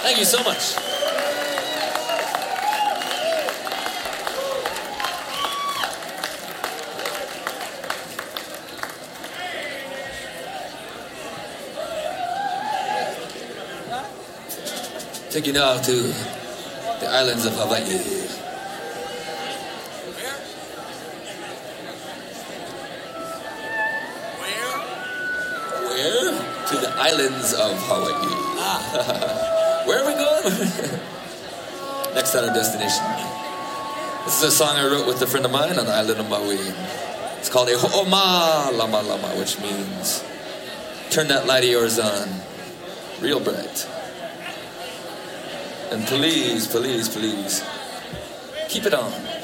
Thank you so much. Take you now to the islands of Hawaii. Where? To the islands of Hawaii. Where are we going? Next on our destination. This is a song I wrote with a friend of mine on the island of Maui. It's called a Ho'oma Lama Lama, which means turn that light of yours on real bright. And please, please, please, keep it on.